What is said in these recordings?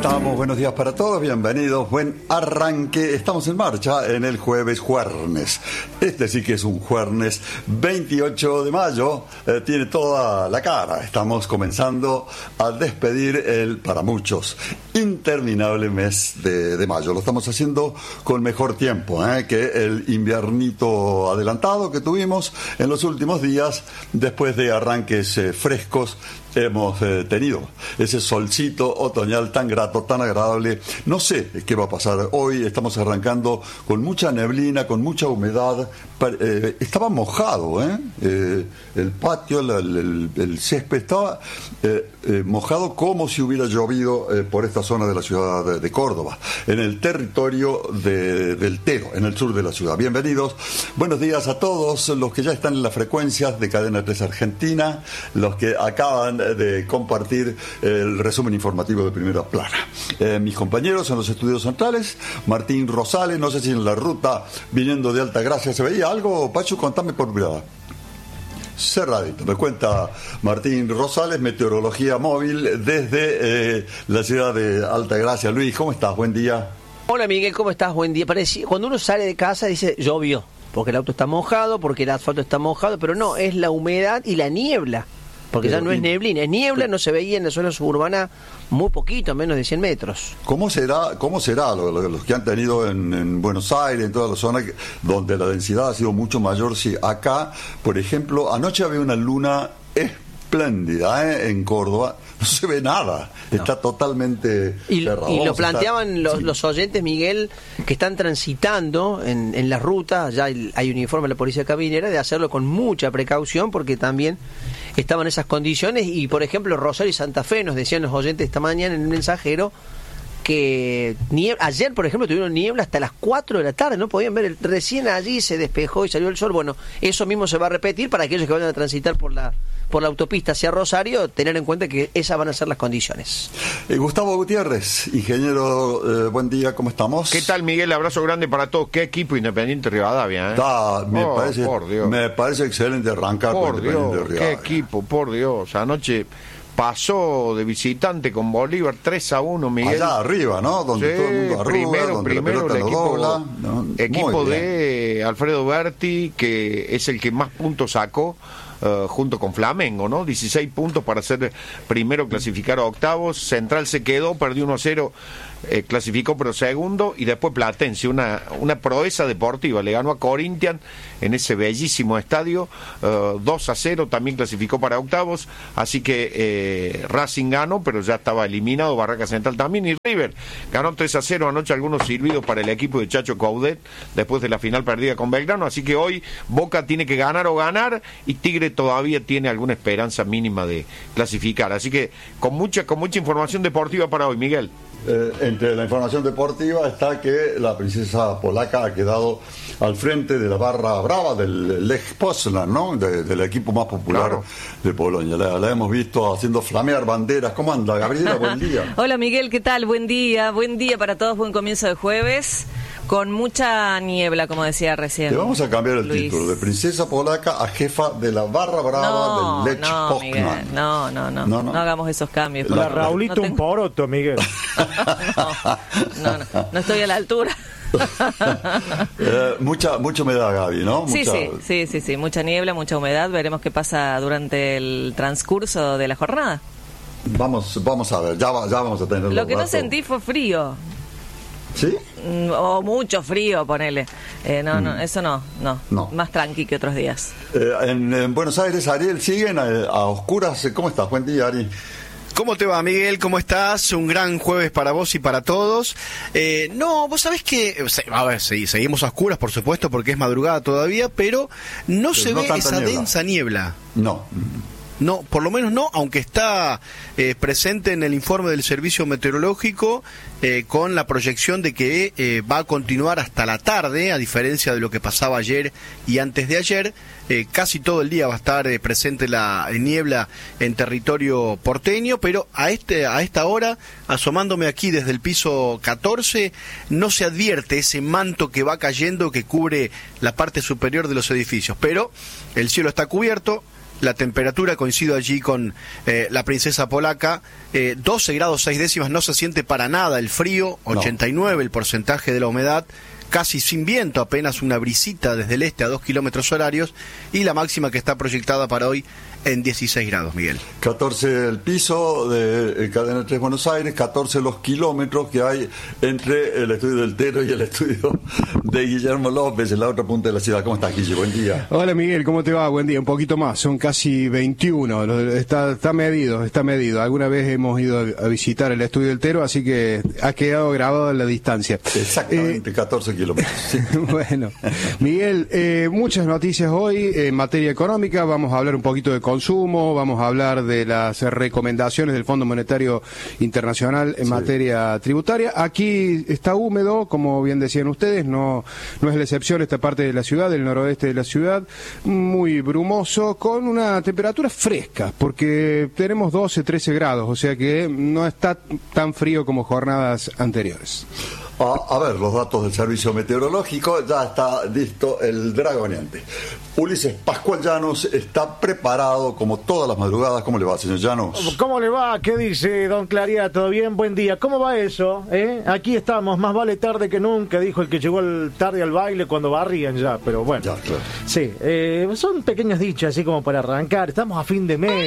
estamos? Buenos días para todos, bienvenidos, buen arranque. Estamos en marcha en el jueves. Este sí que es un jueves 28 de mayo, tiene toda la cara. Estamos comenzando a despedir el, para muchos, interminable mes de mayo. Lo estamos haciendo con mejor tiempo que el inviernito adelantado que tuvimos en los últimos días, después de arranques frescos. Hemos tenido ese solcito otoñal tan grato, tan agradable. No sé qué va a pasar hoy. Estamos arrancando con mucha neblina, con mucha humedad. Estaba mojado, el patio, el césped estaba mojado como si hubiera llovido por esta zona de la ciudad de Córdoba, en el territorio del Tero, en el sur de la ciudad. Bienvenidos, buenos días a todos los que ya están en las frecuencias de Cadena 3 Argentina, los que acaban de compartir el resumen informativo de Primera Plana. Mis compañeros en los estudios centrales, Martín Rosales, no sé si en la ruta viniendo de Altagracia se veía algo. Pachu, contame por privada. Cerradito, me cuenta Martín Rosales, meteorología móvil desde la ciudad de Altagracia. Luis, ¿cómo estás? Buen día. Hola Miguel, ¿cómo estás? Buen día. Cuando uno sale de casa dice llovió, porque el auto está mojado, porque el asfalto está mojado, pero no, es la humedad y la niebla. Porque pero ya no es neblina, es niebla, no se veía en la zona suburbana muy poquito, menos de 100 metros. ¿Cómo será los que han tenido en Buenos Aires, en toda la zona donde la densidad ha sido mucho mayor? Si acá, por ejemplo, anoche había una luna espléndida en Córdoba, no se ve nada, no. Está totalmente cerrado. Y lo planteaban los oyentes, Miguel, que están transitando en las rutas, ya hay un informe de la Policía Caminera, de hacerlo con mucha precaución, porque también estaban esas condiciones. Y por ejemplo Rosario y Santa Fe, nos decían los oyentes esta mañana en el mensajero, que ayer por ejemplo tuvieron niebla hasta las 4 de la tarde, no podían ver, recién allí se despejó y salió el sol. Bueno, eso mismo se va a repetir para aquellos que vayan a transitar por la autopista hacia Rosario, tener en cuenta que esas van a ser las condiciones. Gustavo Gutiérrez, ingeniero, buen día, ¿cómo estamos? ¿Qué tal, Miguel? Abrazo grande para todos. Qué equipo Independiente Rivadavia, Me parece excelente arrancar por con Independiente Dios, Rivadavia. Qué equipo, por Dios. Anoche pasó de visitante con Bolívar 3-1, Miguel. Allá arriba, ¿no? Donde todo el mundo arriba, primero el equipo, dobla, ¿no? Equipo de Alfredo Berti, que es el que más puntos sacó, junto con Flamengo, ¿no? 16 puntos para ser primero, clasificar a octavos. Central se quedó, perdió 1-0, clasificó pero segundo, y después Platense, una proeza deportiva, le ganó a Corinthians en ese bellísimo estadio, 2-0, también clasificó para octavos. Así que Racing ganó, pero ya estaba eliminado, Barraca Central también, y River ganó 3-0 anoche, algunos silbidos para el equipo de Chacho Coudet después de la final perdida con Belgrano. Así que hoy Boca tiene que ganar o ganar, y Tigre todavía tiene alguna esperanza mínima de clasificar. Así que con mucha información deportiva para hoy, Miguel. Entre la información deportiva está que la princesa polaca ha quedado al frente de la barra brava del Lech Poznan, ¿no? Del equipo más popular de Polonia. La hemos visto haciendo flamear banderas. ¿Cómo anda, Gabriela? Buen día. Hola, Miguel, ¿qué tal? Buen día para todos, buen comienzo de jueves. Con mucha niebla, como decía recién. Te vamos a cambiar el Luis. título de princesa polaca a jefa de la barra brava del Lech Poznan. No hagamos esos cambios. La Raulito un poroto, Miguel. No estoy a la altura. Mucha humedad, Gaby, ¿no? Sí, mucha niebla, mucha humedad. Veremos qué pasa durante el transcurso de la jornada. Vamos a ver, ya vamos a tener lo que no sentí fue frío. ¿Sí? O mucho frío, ponele. Eso no. Más tranqui que otros días. En Buenos Aires, Ariel, siguen a oscuras. ¿Cómo estás? Buen día, Ari. ¿Cómo te va, Miguel? ¿Cómo estás? Un gran jueves para vos y para todos. Vos sabés que... A ver, seguimos a oscuras, por supuesto, porque es madrugada todavía, pero no se ve esa densa niebla. No, por lo menos no, aunque está presente en el informe del Servicio Meteorológico, con la proyección de que va a continuar hasta la tarde, a diferencia de lo que pasaba ayer y antes de ayer. Casi todo el día va a estar presente la niebla en territorio porteño, pero a esta hora, asomándome aquí desde el piso 14, no se advierte ese manto que va cayendo, que cubre la parte superior de los edificios, pero el cielo está cubierto. la temperatura, coincido allí con la princesa polaca, 12 grados 6 décimas, no se siente para nada el frío, 89 el porcentaje de la humedad, casi sin viento, apenas una brisita desde el este a 2 kilómetros horarios, y la máxima que está proyectada para hoy en 16 grados, Miguel. 14 el piso de Cadena 3 Buenos Aires, 14 los kilómetros que hay entre el estudio del Tero y el estudio de Guillermo López en la otra punta de la ciudad. ¿Cómo estás, Guille? Buen día. Hola, Miguel, ¿cómo te va? Buen día. Un poquito más, son casi 21, está medido. Alguna vez hemos ido a visitar el estudio del Tero, así que ha quedado grabado en la distancia. Exactamente, 14 kilómetros. Sí. Bueno, Miguel, muchas noticias hoy en materia económica. Vamos a hablar un poquito de consumo, vamos a hablar de las recomendaciones del Fondo Monetario Internacional en materia tributaria. Aquí está húmedo, como bien decían ustedes, no es la excepción esta parte de la ciudad, del noroeste de la ciudad, muy brumoso, con una temperatura fresca, porque tenemos 12, 13 grados, o sea que no está tan frío como jornadas anteriores. A ver, los datos del servicio meteorológico, ya está listo el dragoneante. Ulises Pascual Llanos está preparado como todas las madrugadas. ¿Cómo le va, señor Llanos? ¿Cómo le va? ¿Qué dice, don Claría? ¿Todo bien? Buen día. ¿Cómo va eso? Aquí estamos, más vale tarde que nunca, dijo el que llegó tarde al baile cuando barrían ya, pero bueno. Ya, claro. Sí, son pequeñas dichas, así como para arrancar. Estamos a fin de mes.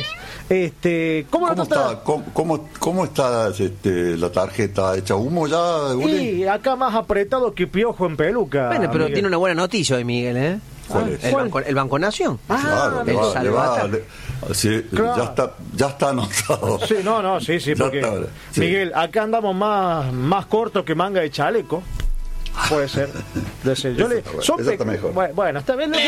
¿Cómo está la tarjeta? ¿Hecha humo ya, Uli? Sí, acá más apretado que piojo en peluca. Bueno, pero Miguel tiene una buena noticia hoy, Miguel, ¿eh? ¿Cuál es? El Banco Nación. Claro, sí, claro. Ya está anotado. Sí, sí, porque sí. Miguel, acá andamos más cortos que manga de chaleco. Puede ser. Yo le está mejor. Bueno, está bien.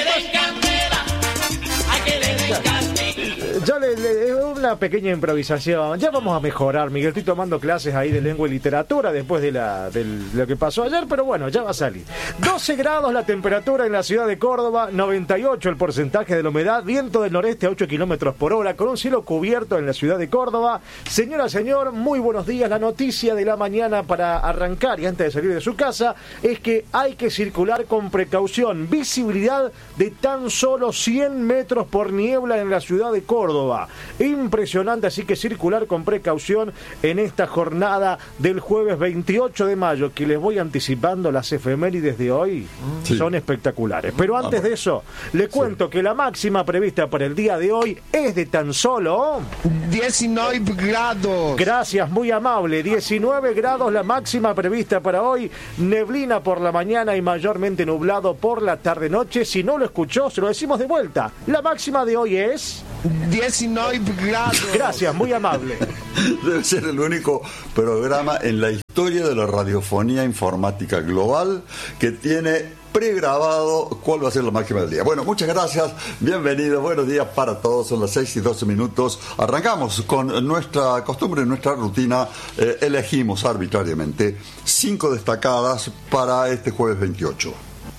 Ya le una pequeña improvisación. Ya vamos a mejorar, Miguel. Estoy tomando clases ahí de lengua y literatura después de lo que pasó ayer, pero bueno, ya va a salir. 12 grados la temperatura en la ciudad de Córdoba, 98 el porcentaje de la humedad, viento del noreste a 8 kilómetros por hora, con un cielo cubierto en la ciudad de Córdoba. Señora, señor, muy buenos días. La noticia de la mañana para arrancar y antes de salir de su casa es que hay que circular con precaución. Visibilidad de tan solo 100 metros por niebla en la ciudad de Córdoba. Impresionante, así que circular con precaución en esta jornada del jueves 28 de mayo, que les voy anticipando las efemérides de hoy, son espectaculares. Pero antes de eso, le cuento que la máxima prevista para el día de hoy es de tan solo 19 grados. Gracias, muy amable. 19 grados la máxima prevista para hoy. Neblina por la mañana y mayormente nublado por la tarde-noche. Si no lo escuchó, se lo decimos de vuelta. La máxima de hoy es 19 grados. Gracias, muy amable. Debe ser el único programa en la historia de la radiofonía informática global que tiene pregrabado cuál va a ser la máxima del día. Bueno, muchas gracias, bienvenidos, buenos días para todos, son las 6:12. Arrancamos con nuestra costumbre, nuestra rutina, elegimos arbitrariamente 5 destacadas para este jueves 28.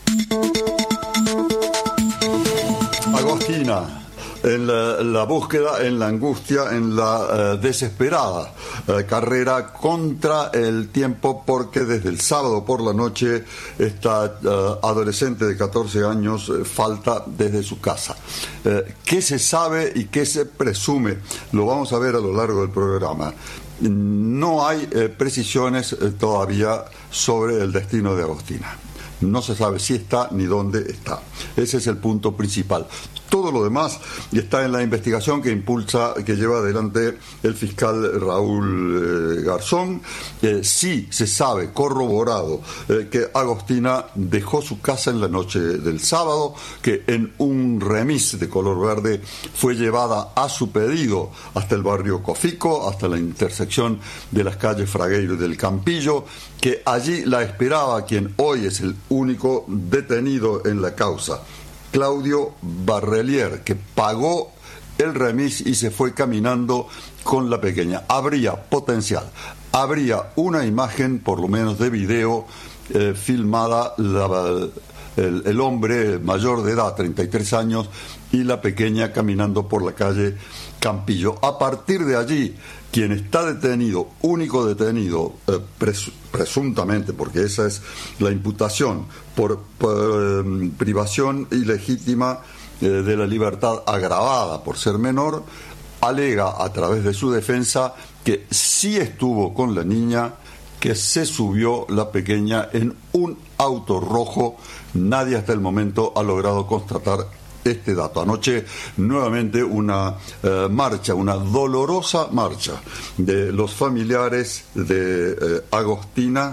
Agostina. En la búsqueda, en la angustia, en la desesperada carrera contra el tiempo, porque desde el sábado por la noche esta adolescente de 14 años falta desde su casa. ¿Qué se sabe y qué se presume? Lo vamos a ver a lo largo del programa. No hay precisiones todavía sobre el destino de Agostina. No se sabe si está ni dónde está. Ese es el punto principal. Todo lo demás está en la investigación que lleva adelante el fiscal Raúl Garzón. Sí se sabe, corroborado, que Agostina dejó su casa en la noche del sábado, que en un remis de color verde fue llevada a su pedido hasta el barrio Cofico, hasta la intersección de las calles Fragueiro y del Campillo, que allí la esperaba quien hoy es el único detenido en la causa, Claudio Barrelier, que pagó el remis y se fue caminando con la pequeña. Habría potencial, habría una imagen, por lo menos de video, filmada, el hombre mayor de edad, 33 años, y la pequeña caminando por la calle Campillo. A partir de allí, quien está detenido, único detenido, presuntamente, porque esa es la imputación, por privación ilegítima de la libertad agravada por ser menor, alega a través de su defensa que sí estuvo con la niña, que se subió la pequeña en un auto rojo. Nadie hasta el momento ha logrado constatar este dato. Anoche nuevamente una marcha, una dolorosa marcha de los familiares de Agostina,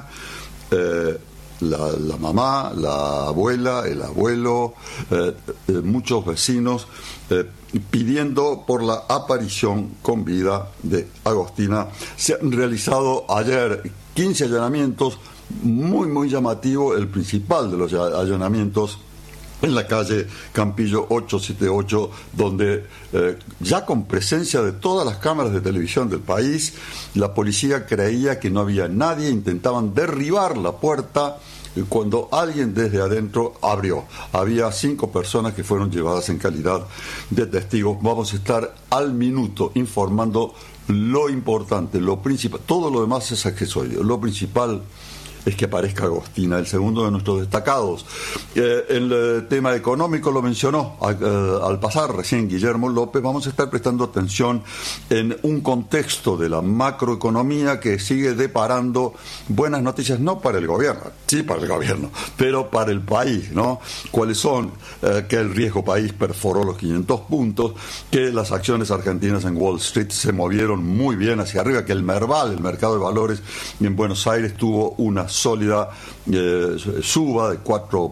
la mamá, la abuela, el abuelo, muchos vecinos pidiendo por la aparición con vida de Agostina. Se han realizado ayer 15 allanamientos, muy llamativo, el principal de los allanamientos en la calle Campillo 878, donde ya con presencia de todas las cámaras de televisión del país, la policía creía que no había nadie, intentaban derribar la puerta cuando alguien desde adentro abrió. Había 5 personas que fueron llevadas en calidad de testigos. Vamos a estar al minuto informando lo importante, lo principal. Todo lo demás es accesorio. Lo principal es que aparezca Agostina, el segundo de nuestros destacados. El tema económico lo mencionó al pasar recién Guillermo López. Vamos a estar prestando atención en un contexto de la macroeconomía que sigue deparando buenas noticias, no para el gobierno, sí para el gobierno, pero para el país, ¿no? ¿Cuáles son? Que el riesgo país perforó los 500 puntos, que las acciones argentinas en Wall Street se movieron muy bien hacia arriba, que el Merval, el mercado de valores en Buenos Aires, tuvo una sólida suba de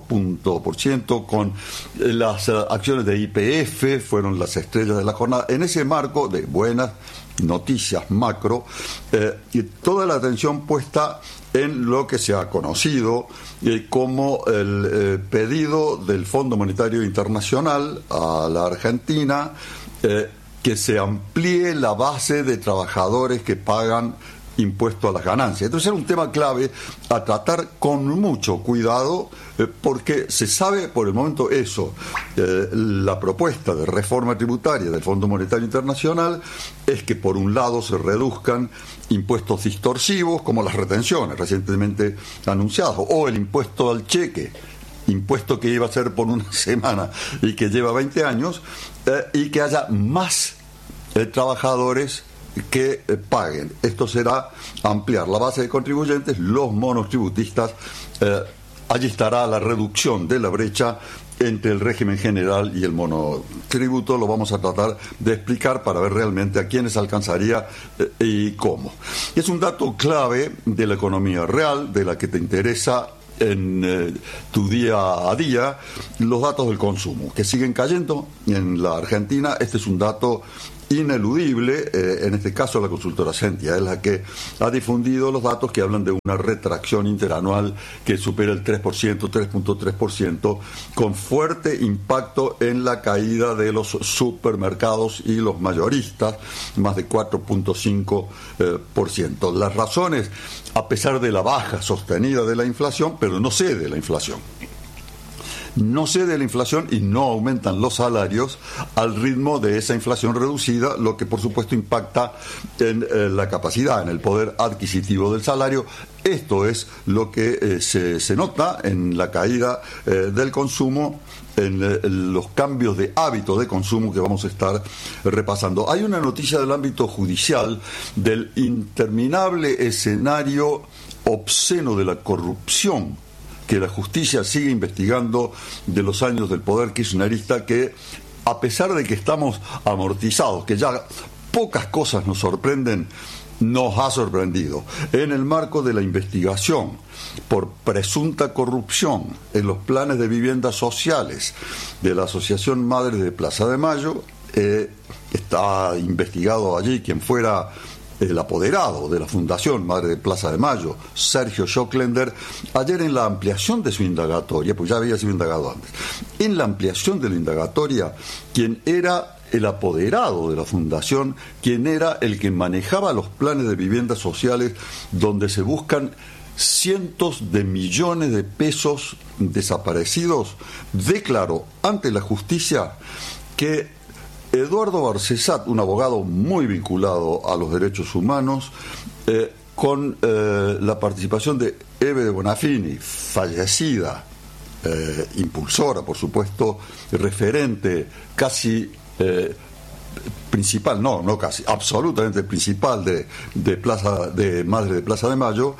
4%, con las acciones de YPF fueron las estrellas de la jornada. En ese marco de buenas noticias macro, y toda la atención puesta en lo que se ha conocido como el pedido del Fondo Monetario Internacional a la Argentina, que se amplíe la base de trabajadores que pagan impuesto a las ganancias. Entonces era un tema clave a tratar con mucho cuidado, porque se sabe por el momento eso. La propuesta de reforma tributaria del Fondo Monetario Internacional es que por un lado se reduzcan impuestos distorsivos como las retenciones recientemente anunciadas, o el impuesto al cheque, impuesto que iba a ser por una semana y que lleva 20 años, y que haya más trabajadores que paguen. Esto será ampliar la base de contribuyentes, los monotributistas. Allí estará la reducción de la brecha entre el régimen general y el monotributo. Lo vamos a tratar de explicar para ver realmente a quiénes alcanzaría y cómo. Es un dato clave de la economía real, de la que te interesa en tu día a día, los datos del consumo, que siguen cayendo en la Argentina. Este es un dato ineludible. En este caso la consultora Sentia es la que ha difundido los datos que hablan de una retracción interanual que supera el 3%, 3.3%, con fuerte impacto en la caída de los supermercados y los mayoristas, más de 4.5%. Las razones, a pesar de la baja sostenida de la inflación, pero no cede la inflación. No cede la inflación y no aumentan los salarios al ritmo de esa inflación reducida, lo que por supuesto impacta en la capacidad, en el poder adquisitivo del salario. Esto es lo que se nota en la caída del consumo, en los cambios de hábito de consumo que vamos a estar repasando. Hay una noticia del ámbito judicial del interminable escenario obsceno de la corrupción que la justicia sigue investigando de los años del poder kirchnerista, que a pesar de que estamos amortizados, que ya pocas cosas nos sorprenden, nos ha sorprendido. En el marco de la investigación por presunta corrupción en los planes de viviendas sociales de la Asociación Madres de Plaza de Mayo, está investigado allí quien fuera el apoderado de la Fundación Madre de Plaza de Mayo, Sergio Schocklender. Ayer, en la ampliación de su indagatoria, pues ya había sido indagado antes, en la ampliación de la indagatoria, quien era el apoderado de la Fundación, quien era el que manejaba los planes de viviendas sociales donde se buscan cientos de millones de pesos desaparecidos, declaró ante la justicia que Eduardo Barcesat, un abogado muy vinculado a los derechos humanos, con la participación de Eve de Bonafini, fallecida impulsora, por supuesto, referente casi principal, no casi, absolutamente principal de Madre de Plaza de Mayo,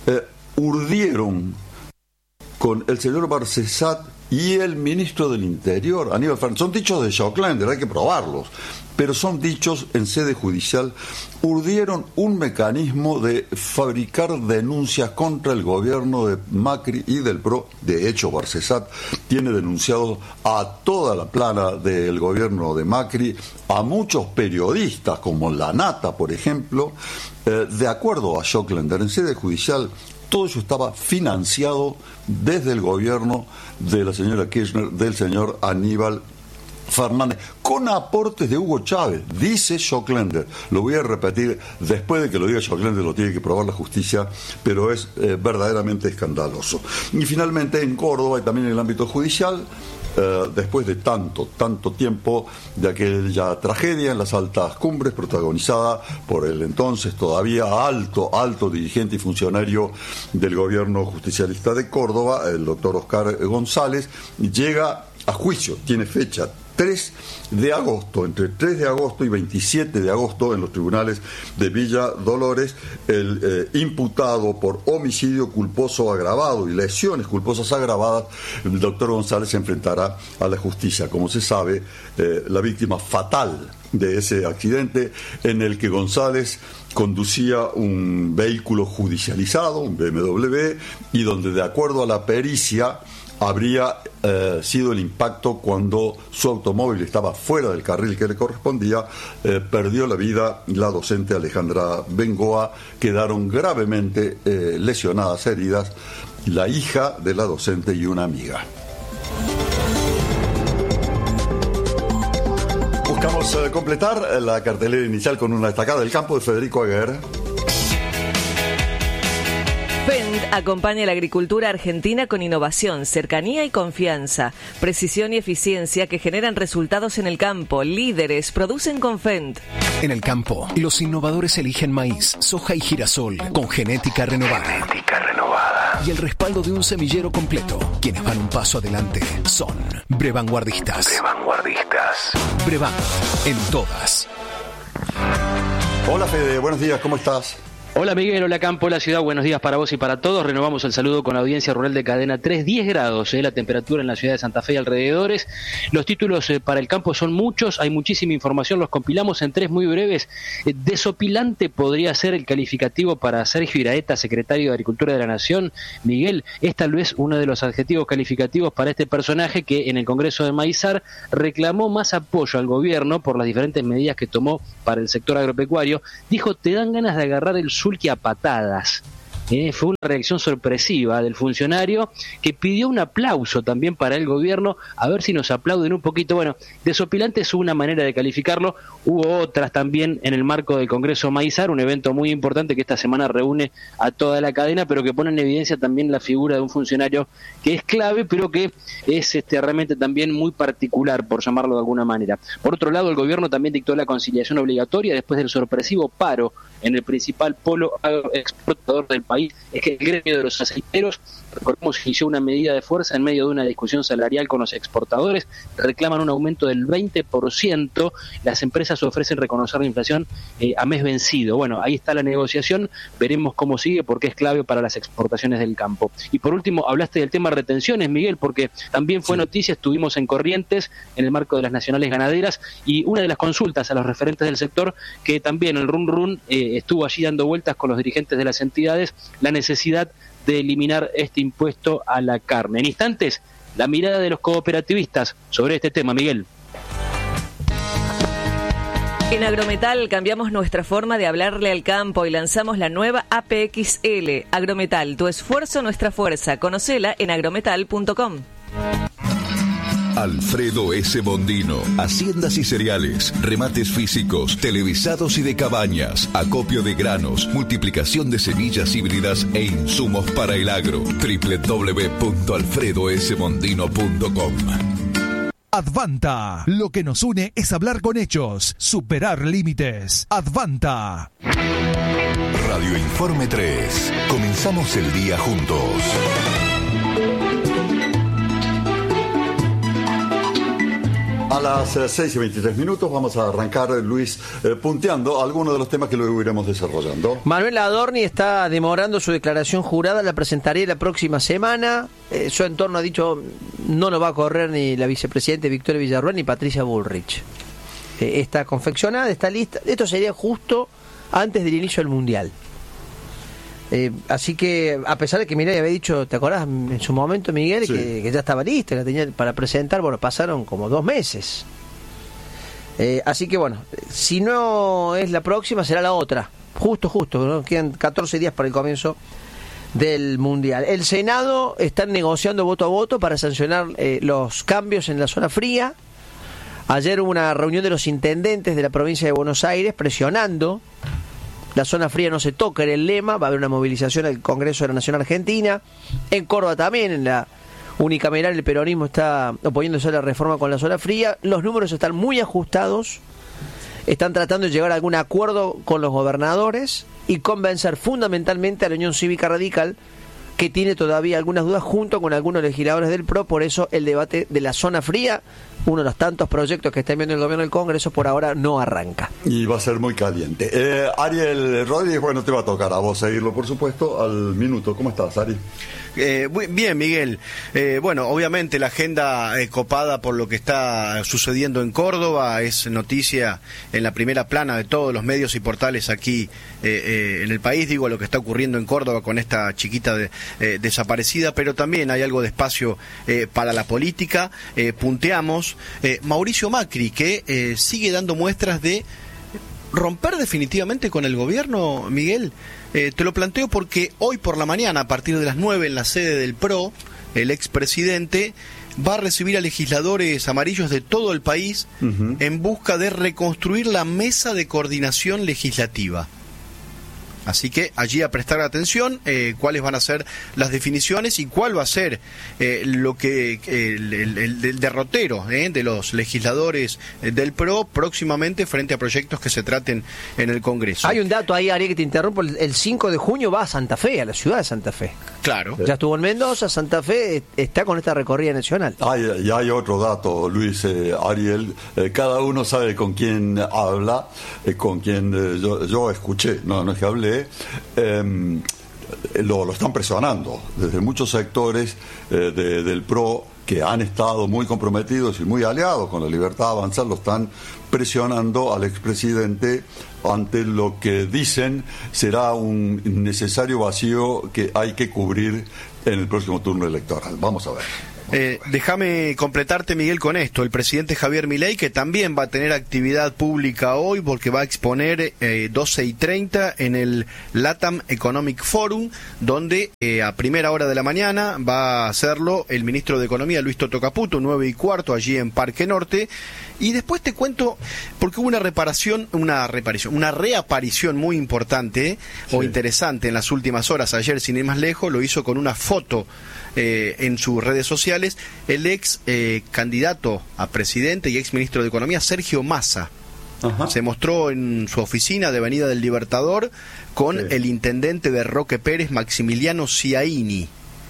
urdieron con el señor Barcesat y el ministro del Interior, Aníbal Fernández. Son dichos de Schocklender, hay que probarlos, pero son dichos en sede judicial. Urdieron un mecanismo de fabricar denuncias contra el gobierno de Macri y del PRO. De hecho, Barcesat tiene denunciado a toda la plana del gobierno de Macri, a muchos periodistas, como La Nata, por ejemplo. De acuerdo a Schocklender, en sede judicial, todo eso estaba financiado desde el gobierno de la señora Kirchner, del señor Aníbal Fernández, con aportes de Hugo Chávez, dice Schocklender. Lo voy a repetir, después de que lo diga Schocklender lo tiene que probar la justicia, pero es verdaderamente escandaloso. Y finalmente en Córdoba y también en el ámbito judicial, después de tanto tiempo de aquella tragedia en las altas cumbres protagonizada por el entonces todavía alto dirigente y funcionario del gobierno justicialista de Córdoba, el doctor Oscar González, llega a juicio, tiene fecha 3 de agosto, entre 3 de agosto y 27 de agosto en los tribunales de Villa Dolores, el imputado por homicidio culposo agravado y lesiones culposas agravadas, el doctor González se enfrentará a la justicia. Como se sabe, la víctima fatal de ese accidente en el que González conducía un vehículo judicializado, un BMW, y donde, de acuerdo a la pericia, habría sido el impacto cuando su automóvil estaba fuera del carril que le correspondía. Perdió la vida la docente Alejandra Bengoa. Quedaron gravemente lesionadas, heridas, la hija de la docente y una amiga. Buscamos completar la cartelera inicial con una destacada del campo de Federico Aguer. Fendt acompaña la agricultura argentina con innovación, cercanía y confianza, precisión y eficiencia que generan resultados en el campo. Líderes producen con Fendt. En el campo, los innovadores eligen maíz, soja y girasol con genética renovada. Y el respaldo de un semillero completo. Quienes van un paso adelante son Brevanguardistas. Brevant, en todas. Hola Fede, buenos días, ¿cómo estás? Hola Miguel, hola Campo, hola ciudad, buenos días para vos y para todos. Renovamos el saludo con la audiencia rural de Cadena 3, 10 grados la temperatura en la ciudad de Santa Fe y alrededores. Los títulos para el campo son muchos, hay muchísima información, los compilamos en 3 muy breves. Desopilante podría ser el calificativo para Sergio Iraeta, secretario de Agricultura de la Nación. Miguel, es tal vez uno de los adjetivos calificativos para este personaje que en el Congreso de Maizar reclamó más apoyo al gobierno por las diferentes medidas que tomó para el sector agropecuario. Dijo, te dan ganas de agarrar el sulky a patadas. Fue una reacción sorpresiva del funcionario que pidió un aplauso también para el gobierno, a ver si nos aplauden un poquito. Bueno, desopilante es una manera de calificarlo, hubo otras también en el marco del Congreso Maizar, un evento muy importante que esta semana reúne a toda la cadena, pero que pone en evidencia también la figura de un funcionario que es clave, pero que es realmente también muy particular, por llamarlo de alguna manera. Por otro lado, el gobierno también dictó la conciliación obligatoria después del sorpresivo paro en el principal polo exportador del país. Es que el gremio de los aceiteros, recordemos, inició una medida de fuerza en medio de una discusión salarial con los exportadores, reclaman un aumento del 20%, las empresas ofrecen reconocer la inflación a mes vencido. Bueno, ahí está la negociación, veremos cómo sigue porque es clave para las exportaciones del campo. Y por último, hablaste del tema retenciones, Miguel, porque también fue noticia, estuvimos en Corrientes en el marco de las nacionales ganaderas y una de las consultas a los referentes del sector, que también el run estuvo allí dando vueltas con los dirigentes de las entidades, la necesidad de eliminar este impuesto a la carne. En instantes, la mirada de los cooperativistas sobre este tema, Miguel. En Agrometal cambiamos nuestra forma de hablarle al campo y lanzamos la nueva APXL. Agrometal, tu esfuerzo, nuestra fuerza. Conocela en agrometal.com. Alfredo S. Bondino, haciendas y cereales, remates físicos, televisados y de cabañas, acopio de granos, multiplicación de semillas híbridas e insumos para el agro. www.alfredosbondino.com. Advanta, lo que nos une es hablar con hechos, superar límites. Advanta. Radio Informe 3. Comenzamos el día juntos. A las 6:23 vamos a arrancar, Luis, punteando algunos de los temas que luego iremos desarrollando. Manuel Adorni está demorando su declaración jurada, la presentaré la próxima semana. Su entorno ha dicho no lo va a correr ni la vicepresidenta Victoria Villarruel ni Patricia Bullrich. Está confeccionada, está lista. Esto sería justo antes del inicio del Mundial. Así que, a pesar de que Milei había dicho, ¿te acordás en su momento, Miguel, sí, que ya estaba lista, que la tenía para presentar? Bueno, pasaron como 2 meses. Así que, bueno, si no es la próxima, será la otra. Justo, ¿no? Quedan 14 días para el comienzo del Mundial. El Senado está negociando voto a voto para sancionar los cambios en la zona fría. Ayer hubo una reunión de los intendentes de la provincia de Buenos Aires presionando. La zona fría no se toca, era el lema. Va a haber una movilización al Congreso de la Nación Argentina. En Córdoba también, en la unicameral, el peronismo está oponiéndose a la reforma con la zona fría. Los números están muy ajustados. Están tratando de llegar a algún acuerdo con los gobernadores y convencer fundamentalmente a la Unión Cívica Radical, que tiene todavía algunas dudas, junto con algunos legisladores del PRO. Por eso el debate de la zona fría, uno de los tantos proyectos que está enviando el gobierno del Congreso, por ahora no arranca. Y va a ser muy caliente. Ariel Rodríguez, bueno, te va a tocar a vos seguirlo, por supuesto, al minuto. ¿Cómo estás, Ari? Bien, Miguel. Bueno, obviamente la agenda copada por lo que está sucediendo en Córdoba es noticia en la primera plana de todos los medios y portales aquí en el país. Digo, lo que está ocurriendo en Córdoba con esta chiquita desaparecida, pero también hay algo de espacio para la política. Punteamos Mauricio Macri, que sigue dando muestras de romper definitivamente con el gobierno, Miguel. Te lo planteo porque hoy por la mañana, a partir de las 9, en la sede del PRO, el expresidente va a recibir a legisladores amarillos de todo el país en busca de reconstruir la mesa de coordinación legislativa. Así que allí a prestar atención cuáles van a ser las definiciones y cuál va a ser lo que el derrotero de los legisladores del PRO próximamente frente a proyectos que se traten en el Congreso. Hay un dato ahí, Ari, que te interrumpo. El 5 de junio va a Santa Fe, a la ciudad de Santa Fe. Claro. Ya estuvo en Mendoza, Santa Fe está con esta recorrida nacional. Y hay otro dato, Luis, Ariel. Cada uno sabe con quién habla, con quién yo escuché, no es que hablé. Lo están presionando desde muchos sectores del PRO, que han estado muy comprometidos y muy aliados con la libertad de avanzar. Lo están presionando al expresidente ante lo que dicen será un necesario vacío que hay que cubrir en el próximo turno electoral. Vamos a ver. Déjame completarte, Miguel, con esto. El presidente Javier Milei, que también va a tener actividad pública hoy porque va a exponer 12:30 en el LATAM Economic Forum, donde a primera hora de la mañana va a hacerlo el ministro de Economía, Luis Toto Caputo, 9:15, allí en Parque Norte. Y después te cuento, porque hubo una reaparición muy importante o interesante en las últimas horas. Ayer, sin ir más lejos, lo hizo con una foto en sus redes sociales, el ex candidato a presidente y ex ministro de Economía, Sergio Massa. Ajá. Se mostró en su oficina de Avenida del Libertador con el intendente de Roque Pérez, Maximiliano Ciaini.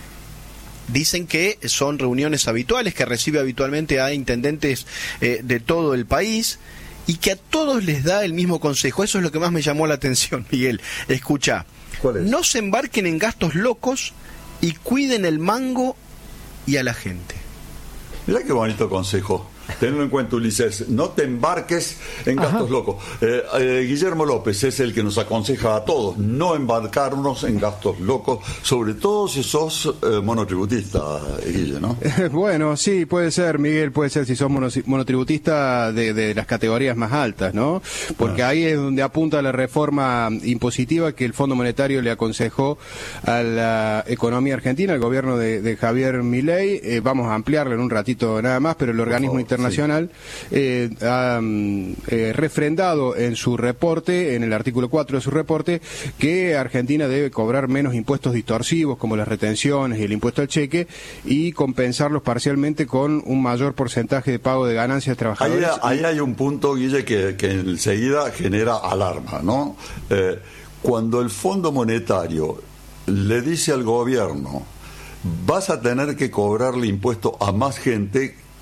Dicen que son reuniones habituales, que recibe habitualmente a intendentes de todo el país y que a todos les da el mismo consejo. Eso es lo que más me llamó la atención, Miguel. Escucha, no se embarquen en gastos locos y cuiden el mango y a la gente. Mirá qué bonito consejo. Tenlo en cuenta, Ulises, no te embarques en gastos locos. Guillermo López es el que nos aconseja a todos no embarcarnos en gastos locos, sobre todo si sos monotributista, Guille, ¿no? Bueno, sí, puede ser, Miguel, puede ser si sos monotributista de las categorías más altas, ¿no? Porque ahí es donde apunta la reforma impositiva que el Fondo Monetario le aconsejó a la economía argentina, al gobierno de Javier Milei. Vamos a ampliarlo en un ratito nada más, pero el organismo internacional ha refrendado en su reporte, en el artículo 4 de su reporte, que Argentina debe cobrar menos impuestos distorsivos como las retenciones y el impuesto al cheque y compensarlos parcialmente con un mayor porcentaje de pago de ganancias de trabajadores. Ahí hay un punto, Guille, que enseguida genera alarma, ¿no? Cuando el Fondo Monetario le dice al gobierno vas a tener que cobrarle impuesto a más gente,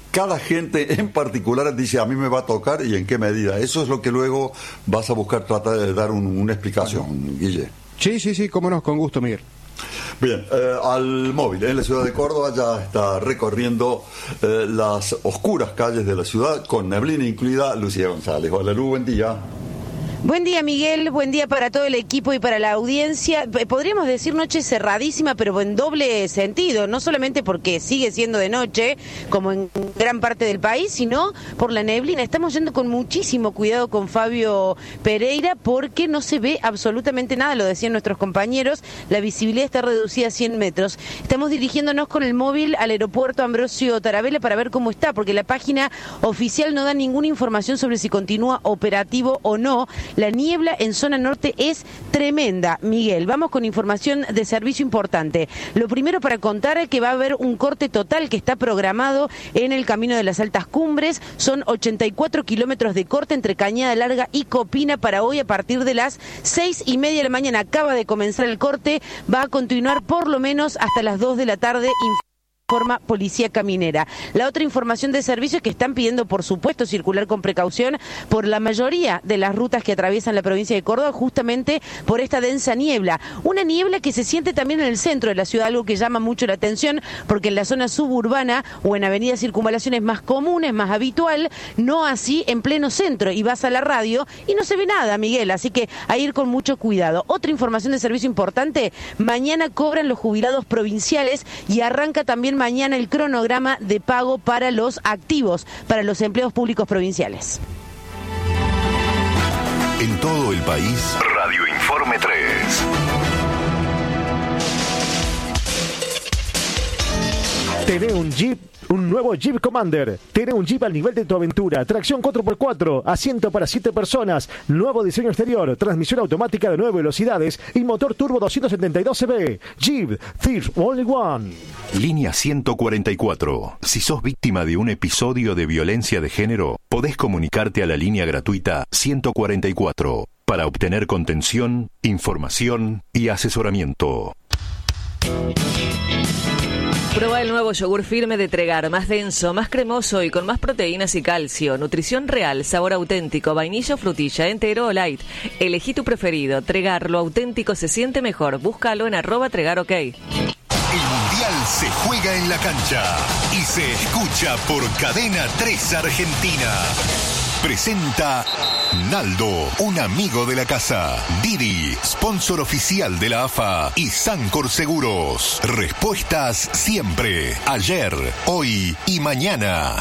cada gente en particular dice a mí me va a tocar y en qué medida. Eso es lo que luego vas a buscar tratar de dar una explicación, Guille. Sí, cómo no, con gusto, Miguel. Bien, al móvil, en la ciudad de Córdoba ya está recorriendo las oscuras calles de la ciudad, con neblina incluida, Lucía González. Hola, Lu, buen día. Buen día, Miguel, buen día para todo el equipo y para la audiencia. Podríamos decir noche cerradísima, pero en doble sentido, no solamente porque sigue siendo de noche, como en gran parte del país, sino por la neblina. Estamos yendo con muchísimo cuidado con Fabio Pereira porque no se ve absolutamente nada, lo decían nuestros compañeros, la visibilidad está reducida a 100 metros. Estamos dirigiéndonos con el móvil al aeropuerto Ambrosio Tarabella para ver cómo está, porque la página oficial no da ninguna información sobre si continúa operativo o no. La niebla en zona norte es tremenda, Miguel. Vamos con información de servicio importante. Lo primero para contar es que va a haber un corte total que está programado en el Camino de las Altas Cumbres. Son 84 kilómetros de corte entre Cañada Larga y Copina para hoy a partir de las 6:30 de la mañana. Acaba de comenzar el corte, va a continuar por lo menos hasta las 2 de la tarde. Informa Policía Caminera. La otra información de servicio es que están pidiendo, por supuesto, circular con precaución por la mayoría de las rutas que atraviesan la provincia de Córdoba, justamente por esta densa niebla. Una niebla que se siente también en el centro de la ciudad, algo que llama mucho la atención, porque en la zona suburbana o en avenidas Circunvalación es más común, es más habitual, no así en pleno centro. Y vas a la radio y no se ve nada, Miguel, así que a ir con mucho cuidado. Otra información de servicio importante, mañana cobran los jubilados provinciales y arranca también mañana el cronograma de pago para los activos, para los empleados públicos provinciales. En todo el país, Radio Informe 3. Tenés un Jeep, un nuevo Jeep Commander. Tenés un Jeep al nivel de tu aventura. Tracción 4x4, asiento para 7 personas, nuevo diseño exterior, transmisión automática de 9 velocidades y motor turbo 272 cb. Jeep, There's Only One. Línea 144. Si sos víctima de un episodio de violencia de género, podés comunicarte a la línea gratuita 144 para obtener contención, información y asesoramiento. Prueba el nuevo yogur firme de Tregar, más denso, más cremoso y con más proteínas y calcio. Nutrición real, sabor auténtico, vainilla o frutilla, entero o light. Elegí tu preferido. Tregar, lo auténtico se siente mejor. Búscalo en @TregarOK. El Mundial se juega en la cancha y se escucha por Cadena 3 Argentina. Presenta Naldo, un amigo de la casa. Didi, sponsor oficial de la AFA y Sancor Seguros. Respuestas siempre, ayer, hoy y mañana.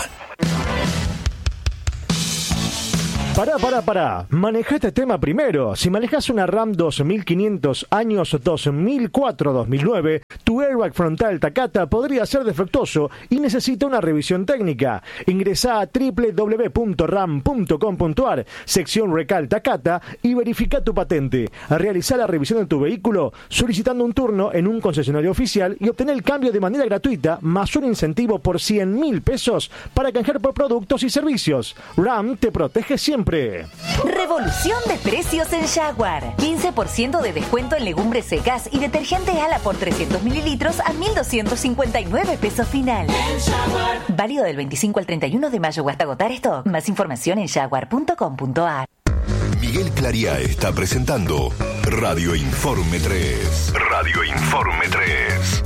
Pará. Maneja este tema primero. Si manejas una RAM 2500 años 2004-2009, tu airbag frontal Takata podría ser defectuoso y necesita una revisión técnica. Ingresá a www.ram.com.ar, sección Recal Takata, y verifica tu patente. Realizá la revisión de tu vehículo solicitando un turno en un concesionario oficial y obtener el cambio de manera gratuita, más un incentivo por 100.000 pesos para canjear por productos y servicios. RAM te protege siempre. Revolución de precios en Jaguar. 15% de descuento en legumbres secas y detergente Ala por 300 mililitros a 1.259 pesos final. Válido del 25 al 31 de mayo o hasta agotar stock. Más información en jaguar.com.ar. Miguel Clariá está presentando Radio Informe 3. Radio Informe 3.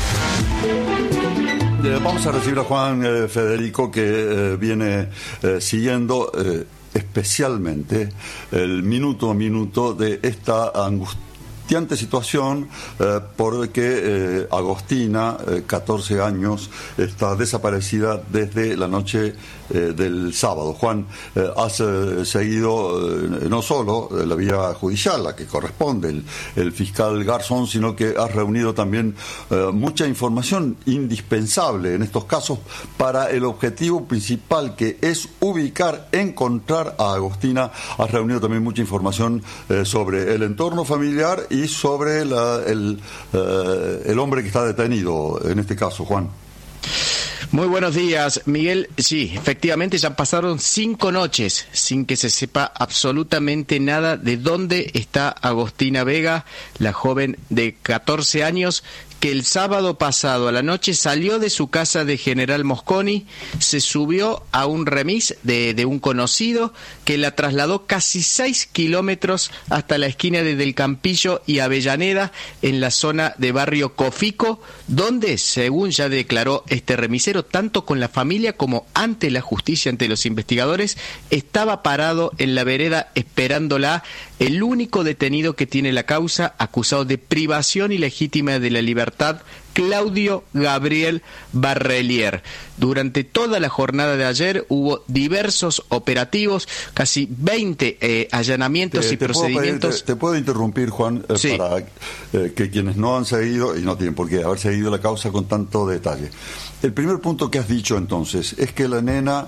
Vamos a recibir a Juan Federico, que viene siguiendo especialmente el minuto a minuto de esta angustiante situación, porque Agostina, 14 años, está desaparecida desde la noche del sábado. Juan, has seguido no solo la vía judicial, la que corresponde el fiscal Garzón, sino que has reunido también mucha información indispensable en estos casos para el objetivo principal, que es ubicar, encontrar a Agostina. Has reunido también mucha información sobre el entorno familiar y sobre el hombre que está detenido en este caso, Juan. Muy buenos días, Miguel. Sí, efectivamente ya pasaron 5 noches sin que se sepa absolutamente nada de dónde está Agostina Vega, la joven de 14 años que el sábado pasado a la noche salió de su casa de General Mosconi, se subió a un remis de un conocido que la trasladó casi 6 kilómetros hasta la esquina de Del Campillo y Avellaneda, en la zona de barrio Cofico, donde, según ya declaró este remisero, tanto con la familia como ante la justicia, ante los investigadores, estaba parado en la vereda esperándola el único detenido que tiene la causa, acusado de privación ilegítima de la libertad, Claudio Gabriel Barrelier. Durante toda la jornada de ayer hubo diversos operativos, casi 20 allanamientos y procedimientos. Te puedo interrumpir, Juan, sí, para que quienes no han seguido, y no tienen por qué haber seguido la causa con tanto detalle. El primer punto que has dicho entonces es que la nena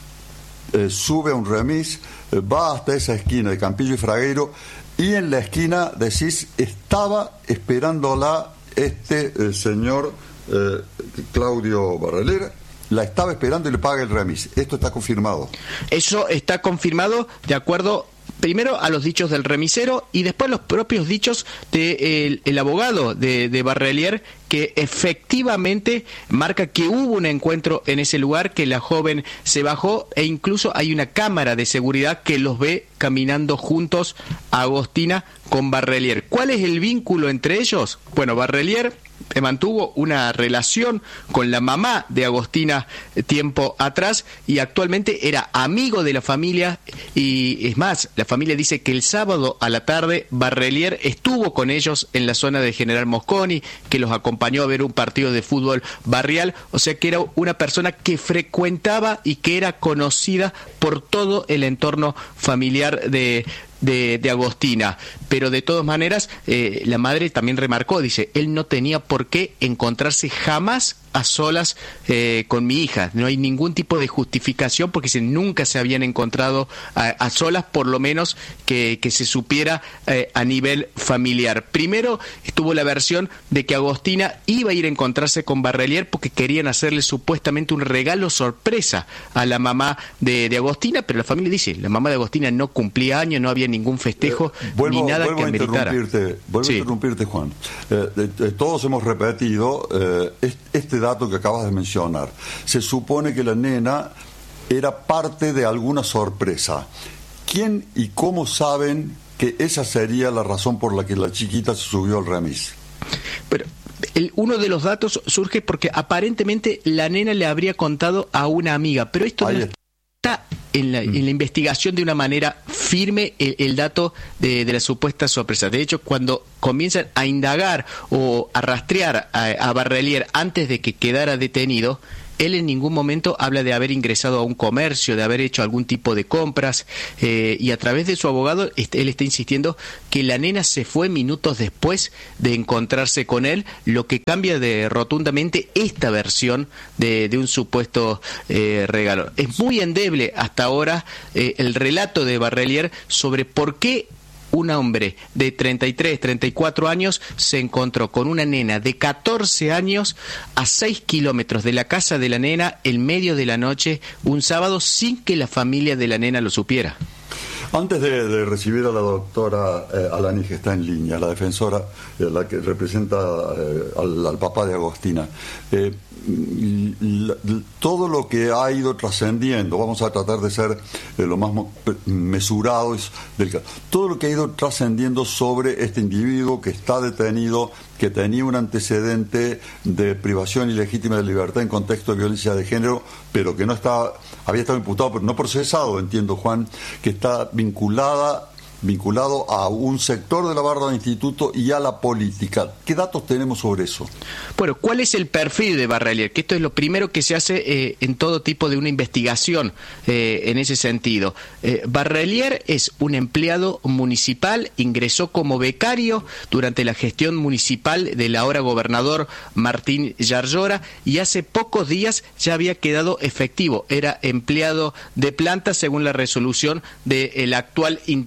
sube a un remis, va hasta esa esquina de Campillo y Fragueiro, y en la esquina, decís, estaba esperándola señor Claudio Barrelier, la estaba esperando y le paga el remis. ¿Esto está confirmado? Eso está confirmado de acuerdo primero a los dichos del remisero y después los propios dichos del abogado de Barrelier, que efectivamente marca que hubo un encuentro en ese lugar, que la joven se bajó e incluso hay una cámara de seguridad que los ve caminando juntos a Agostina con Barrelier. ¿Cuál es el vínculo entre ellos? Bueno, Barrelier mantuvo una relación con la mamá de Agostina tiempo atrás y actualmente era amigo de la familia, y es más, la familia dice que el sábado a la tarde Barrelier estuvo con ellos en la zona de General Mosconi, que los acompañó a ver un partido de fútbol barrial, o sea que era una persona que frecuentaba y que era conocida por todo el entorno familiar de Agostina. Pero de todas maneras, la madre también remarcó, dice, él no tenía por qué encontrarse jamás a solas con mi hija. No hay ningún tipo de justificación porque nunca se habían encontrado a solas, por lo menos que se supiera a nivel familiar. Primero estuvo la versión de que Agostina iba a ir a encontrarse con Barrelier porque querían hacerle supuestamente un regalo sorpresa a la mamá de Agostina, pero la familia dice, la mamá de Agostina no cumplía años, no había ningún festejo ni nada que ameritara. Vuelvo a interrumpirte, Juan. Todos hemos repetido este dato que acabas de mencionar. Se supone que la nena era parte de alguna sorpresa. ¿Quién y cómo saben que esa sería la razón por la que la chiquita se subió al remis? Pero uno de los datos surge porque aparentemente la nena le habría contado a una amiga, pero esto no está en la investigación de una manera firme el dato de la supuesta sorpresa. De hecho, cuando comienzan a indagar o a rastrear a Barrelier antes de que quedara detenido, él en ningún momento habla de haber ingresado a un comercio, de haber hecho algún tipo de compras, y a través de su abogado él está insistiendo que la nena se fue minutos después de encontrarse con él, lo que cambia rotundamente esta versión de un supuesto regalo. Es muy endeble hasta ahora el relato de Barrelier sobre por qué un hombre de 33, 34 años se encontró con una nena de 14 años a 6 kilómetros de la casa de la nena en medio de la noche, un sábado, sin que la familia de la nena lo supiera. Antes de recibir a la doctora Alani, que está en línea, la defensora, la que representa al papá de Agostina, todo lo que ha ido trascendiendo, vamos a tratar de ser lo más mesurados del caso, todo lo que ha ido trascendiendo sobre este individuo que está detenido, que tenía un antecedente de privación ilegítima de libertad en contexto de violencia de género, pero que había estado imputado, pero no procesado, entiendo, Juan, que está vinculado a un sector de la barra del instituto y a la política. ¿Qué datos tenemos sobre eso? Bueno, ¿cuál es el perfil de Barrelier? Que esto es lo primero que se hace en todo tipo de una investigación en ese sentido. Barrelier es un empleado municipal, ingresó como becario durante la gestión municipal del ahora gobernador Martín Yarlora y hace pocos días ya había quedado efectivo. Era empleado de planta según la resolución del actual intendente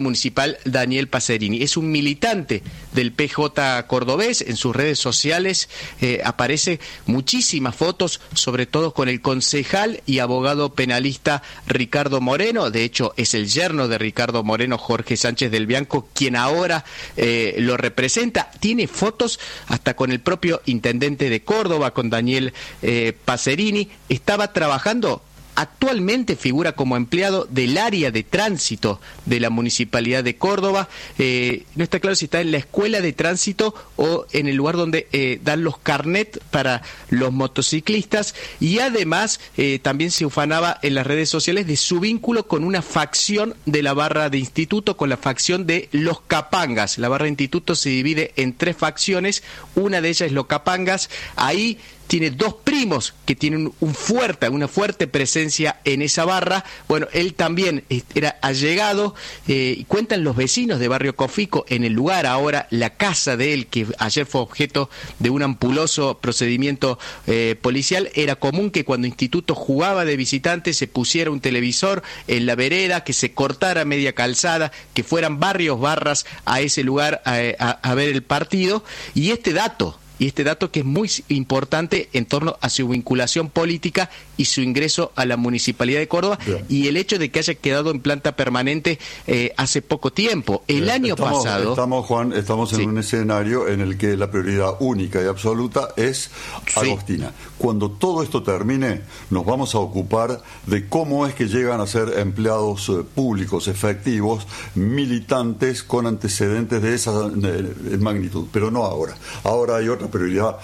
municipal Daniel Pacerini. Es un militante del PJ cordobés. En sus redes sociales aparece muchísimas fotos, sobre todo con el concejal y abogado penalista Ricardo Moreno. De hecho, es el yerno de Ricardo Moreno, Jorge Sánchez del Bianco, quien ahora lo representa. Tiene fotos hasta con el propio intendente de Córdoba, con Daniel Pacerini. Estaba trabajando, actualmente figura como empleado del área de tránsito de la Municipalidad de Córdoba. No está claro si está en la escuela de tránsito o en el lugar donde dan los carnet para los motociclistas, y además también se ufanaba en las redes sociales de su vínculo con una facción de la barra de instituto, con la facción de los capangas. La barra de instituto se divide en 3 facciones, una de ellas es los capangas. Ahí tiene 2 primos que tienen una fuerte presencia en esa barra. Bueno, él también era allegado, y cuentan los vecinos de Barrio Cofico, en el lugar ahora, la casa de él, que ayer fue objeto de un ampuloso procedimiento policial. Era común que cuando Instituto jugaba de visitante se pusiera un televisor en la vereda, que se cortara media calzada, que fueran varios barras a ese lugar a ver el partido. Y este dato que es muy importante en torno a su vinculación política y su ingreso a la Municipalidad de Córdoba. Bien. Y el hecho de que haya quedado en planta permanente hace poco tiempo. El año pasado... Estamos en un escenario en el que la prioridad única y absoluta es Agostina. Cuando todo esto termine, nos vamos a ocupar de cómo es que llegan a ser empleados públicos efectivos, militantes con antecedentes de esa magnitud, pero no ahora. Ahora hay otra prioridad,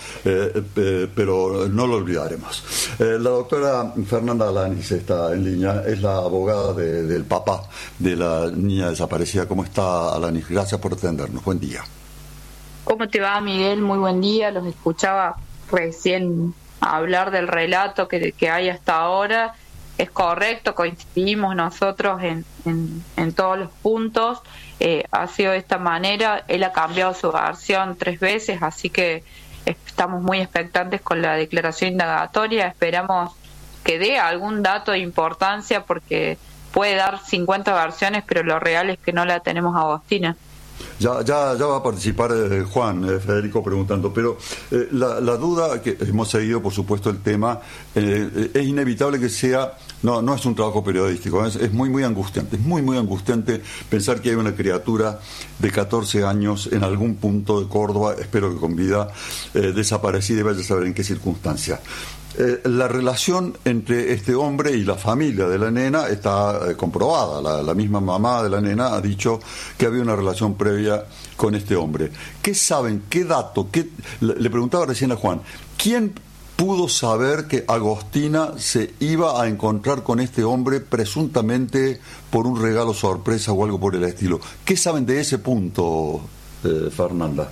pero no lo olvidaremos. La doctora Fernanda Alanis está en línea, es la abogada del papá de la niña desaparecida. ¿Cómo está, Alanis? Gracias por atendernos. Buen día. ¿Cómo te va, Miguel? Muy buen día. Los escuchaba recién hablar del relato que hay hasta ahora. Es correcto, coincidimos nosotros en todos los puntos. Ha sido de esta manera. Él ha cambiado su versión 3 veces, así que estamos muy expectantes con la declaración indagatoria. Esperamos que dé algún dato de importancia, porque puede dar 50 versiones, pero lo real es que no la tenemos a Agostina. Ya va a participar Juan, Federico preguntando, pero la duda, que hemos seguido por supuesto el tema, es inevitable que sea, no es un trabajo periodístico, es muy angustiante, es muy angustiante pensar que hay una criatura de 14 años en algún punto de Córdoba, espero que con vida, desaparecida, y vaya a saber en qué circunstancia. La relación entre este hombre y la familia de la nena está comprobada. La misma mamá de la nena ha dicho que había una relación previa con este hombre. ¿Qué saben? ¿Qué dato? Le preguntaba recién a Juan, ¿quién pudo saber que Agostina se iba a encontrar con este hombre presuntamente por un regalo sorpresa o algo por el estilo? ¿Qué saben de ese punto, Fernanda?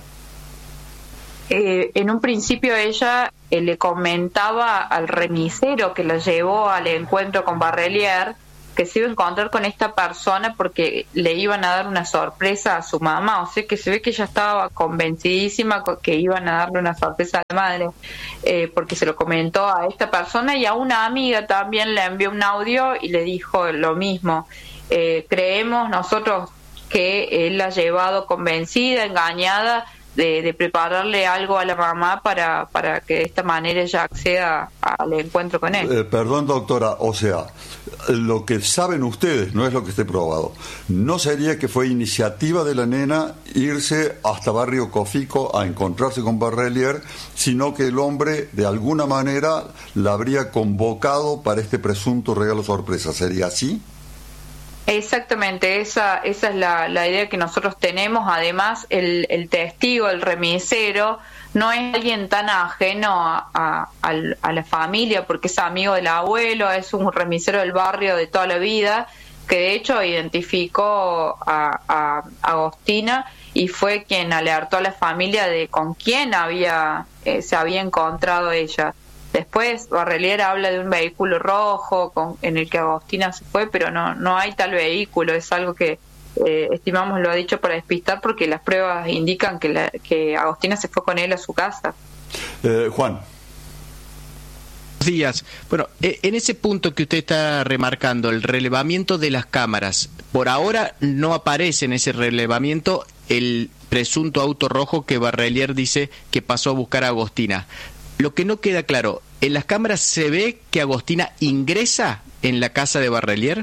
En un principio ella le comentaba al remisero que la llevó al encuentro con Barrelier que se iba a encontrar con esta persona porque le iban a dar una sorpresa a su mamá. O sea que se ve que ella estaba convencidísima que iban a darle una sorpresa a la madre, porque se lo comentó a esta persona, y a una amiga también le envió un audio y le dijo lo mismo. Creemos nosotros que él la ha llevado convencida, engañada, de prepararle algo a la mamá para que de esta manera ella acceda al encuentro con él. Perdón, doctora, o sea, lo que saben ustedes no es lo que esté probado. ¿No sería que fue iniciativa de la nena irse hasta Barrio Cofico a encontrarse con Barrelier, sino que el hombre de alguna manera la habría convocado para este presunto regalo sorpresa? ¿Sería así? Exactamente, esa es la idea que nosotros tenemos. Además, el testigo, el remisero, no es alguien tan ajeno a la familia, porque es amigo del abuelo, es un remisero del barrio de toda la vida, que de hecho identificó a Agostina y fue quien alertó a la familia de con quién se había encontrado ella. Después Barrelier habla de un vehículo rojo en el que Agostina se fue, pero no hay tal vehículo. Es algo que estimamos lo ha dicho para despistar, porque las pruebas indican que Agostina se fue con él a su casa. Juan. días. Bueno, en ese punto que usted está remarcando, el relevamiento de las cámaras, por ahora no aparece en ese relevamiento el presunto auto rojo que Barrelier dice que pasó a buscar a Agostina. Lo que no queda claro, ¿en las cámaras se ve que Agostina ingresa en la casa de Barrelier?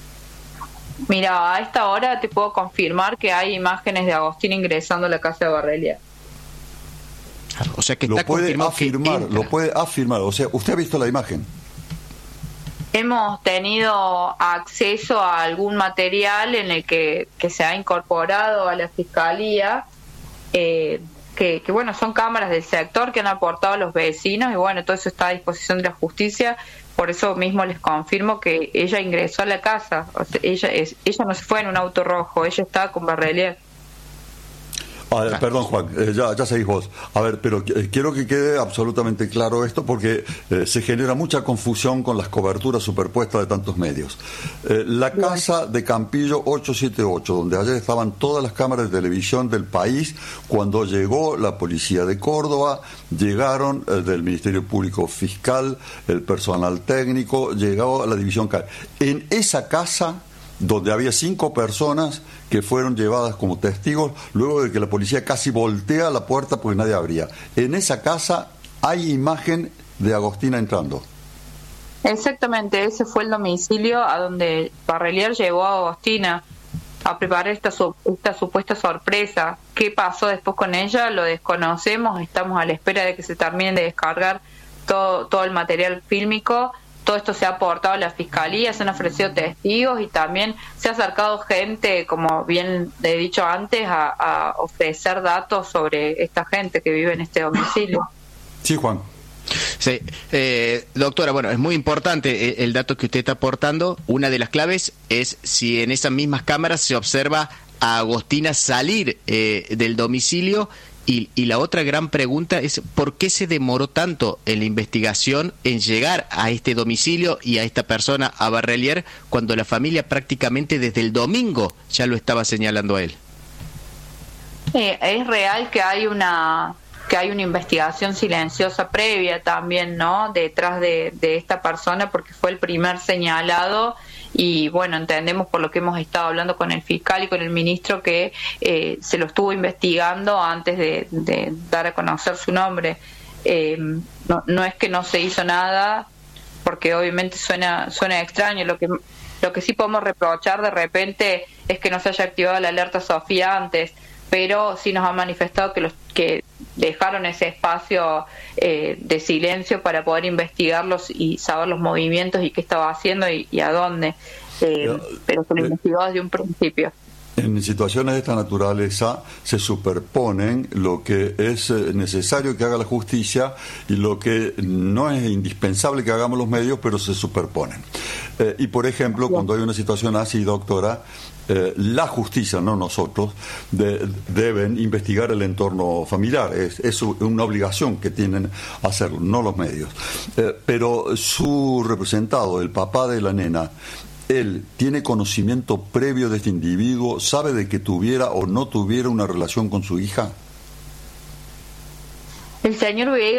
Mira, a esta hora te puedo confirmar que hay imágenes de Agostina ingresando a la casa de Barrelier. O sea que lo está puede confirmado afirmar, lo puede afirmar. O sea, ¿usted ha visto la imagen? Hemos tenido acceso a algún material en el que se ha incorporado a la Fiscalía, que bueno, son cámaras del sector que han aportado los vecinos, y bueno, todo eso está a disposición de la justicia. Por eso mismo les confirmo que ella ingresó a la casa. O sea, ella no se fue en un auto rojo, ella estaba con Barrelier. Perdón, Juan, ya seguís vos. A ver, pero quiero que quede absolutamente claro esto, porque se genera mucha confusión con las coberturas superpuestas de tantos medios. La casa de Campillo 878, donde ayer estaban todas las cámaras de televisión del país, cuando llegó la policía de Córdoba, llegaron del Ministerio Público Fiscal, el personal técnico, llegó a la división CAE. En esa casa, donde había 5 personas que fueron llevadas como testigos luego de que la policía casi voltea la puerta porque nadie abría. En esa casa hay imagen de Agostina entrando. Exactamente, ese fue el domicilio a donde Barrelier llevó a Agostina a preparar esta supuesta sorpresa. ¿Qué pasó después con ella? Lo desconocemos, estamos a la espera de que se termine de descargar todo el material fílmico. Todo esto se ha aportado a la Fiscalía, se han ofrecido testigos y también se ha acercado gente, como bien he dicho antes, a ofrecer datos sobre esta gente que vive en este domicilio. Sí, Juan. Sí, doctora, bueno, es muy importante el dato que usted está aportando. Una de las claves es si en esas mismas cámaras se observa a Agostina salir del domicilio. Y la otra gran pregunta es ¿por qué se demoró tanto en la investigación en llegar a este domicilio y a esta persona, a Barrelier, cuando la familia prácticamente desde el domingo ya lo estaba señalando a él? Es real que hay una investigación silenciosa previa también, ¿no?, detrás de esta persona, porque fue el primer señalado. Y bueno, entendemos por lo que hemos estado hablando con el fiscal y con el ministro que se lo estuvo investigando antes de dar a conocer su nombre. No es que no se hizo nada, porque obviamente suena extraño. Lo que sí podemos reprochar de repente es que no se haya activado la alerta Sofía antes, pero sí nos ha manifestado que dejaron ese espacio de silencio para poder investigarlos y saber los movimientos y qué estaba haciendo y a dónde, pero se lo investigó desde un principio. En situaciones de esta naturaleza se superponen lo que es necesario que haga la justicia y lo que no es indispensable que hagamos los medios, pero se superponen. Y por ejemplo, cuando hay una situación así, doctora, la justicia, no nosotros, deben investigar el entorno familiar. Es una obligación que tienen hacerlo, no los medios. Pero su representado, el papá de la nena, ¿él tiene conocimiento previo de este individuo? ¿Sabe de que tuviera o no tuviera una relación con su hija? El señor Vega